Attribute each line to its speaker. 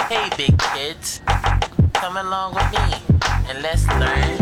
Speaker 1: Hey, big kids, come along with me and let's learn